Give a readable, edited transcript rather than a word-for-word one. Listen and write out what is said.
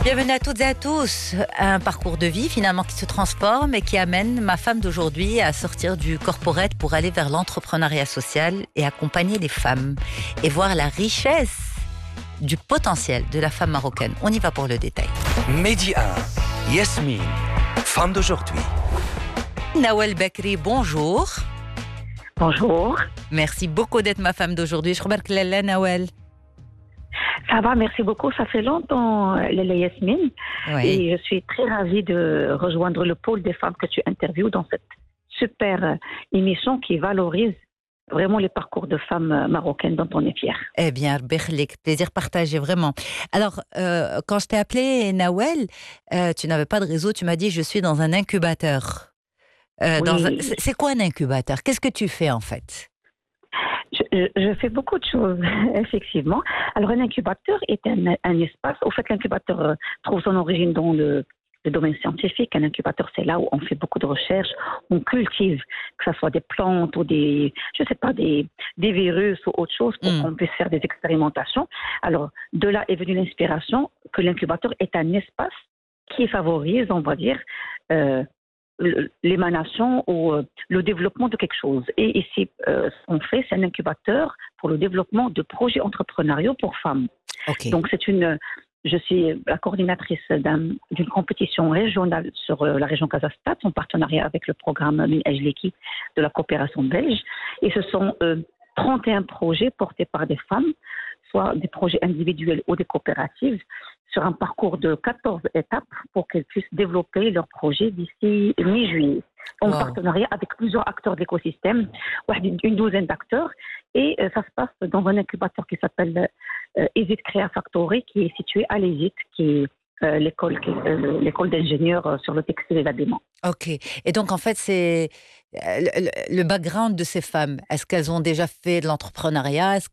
Bienvenue à toutes et à tous. Un parcours de vie finalement qui se transforme et qui amène ma femme d'aujourd'hui à sortir du corporate pour aller vers l'entrepreneuriat social et accompagner les femmes et voir la richesse du potentiel de la femme marocaine. On y va pour le détail. Midi 1, Yasmine, femme d'aujourd'hui. Nawel Bekri, bonjour. Bonjour. Merci beaucoup d'être ma femme d'aujourd'hui. Je remarque Lala Nawel. Ça va, merci beaucoup. Ça fait longtemps, Léla Yasmine. Oui. Et je suis très ravie de rejoindre le pôle des femmes que tu interviews dans cette super émission qui valorise vraiment les parcours de femmes marocaines dont on est fiers. Eh bien, Berlik, plaisir partagé, vraiment. Alors, quand je t'ai appelé Nawel, tu n'avais pas de réseau, tu m'as dit je suis dans un incubateur. Oui. C'est quoi un incubateur? Qu'est-ce que tu fais en fait? Je fais beaucoup de choses, effectivement. Alors, un incubateur est un espace. Au fait, l'incubateur trouve son origine dans le domaine scientifique. Un incubateur, c'est là où on fait beaucoup de recherches, on cultive, que ce soit des plantes ou des virus ou autre chose pour qu'on puisse faire des expérimentations. Alors, de là est venue l'inspiration que l'incubateur est un espace qui favorise, on va dire, l'émanation ou le développement de quelque chose. Et ici, ce qu'on fait, c'est un incubateur pour le développement de projets entrepreneuriaux pour femmes. Okay. Donc, je suis la coordinatrice d'une compétition régionale sur la région Casastat, en partenariat avec le programme Min Ajleki de la coopération belge. Et ce sont 31 projets portés par des femmes, soit des projets individuels ou des coopératives, sur un parcours de 14 étapes pour qu'elles puissent développer leurs projets d'ici mi-juillet. En partenariat avec plusieurs acteurs de l'écosystème, une douzaine d'acteurs. Et ça se passe dans un incubateur qui s'appelle Esit Crea Factory, qui est situé à l'Esit, qui est l'école d'ingénieurs sur le textile et l'habillement. Ok. Et donc, en fait, c'est le background de ces femmes. Est-ce qu'elles ont déjà fait de l'entrepreneuriat? Est-ce